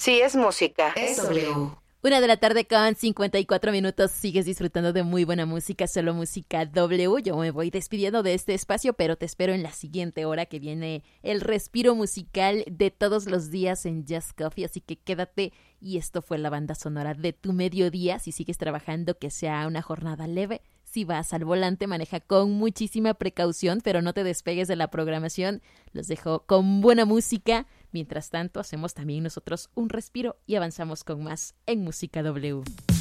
Si es música, es W. 1:54 p.m. Sigues disfrutando de muy buena música, solo música W. Yo me voy despidiendo de este espacio, pero te espero en la siguiente hora, que viene el respiro musical de todos los días en Just Coffee, así que quédate. Y esto fue la banda sonora de tu mediodía. Si sigues trabajando, que sea una jornada leve. Si vas al volante, maneja con muchísima precaución, pero no te despegues de la programación. Los dejo con buena música. Mientras tanto, hacemos también nosotros un respiro y avanzamos con más en Música W.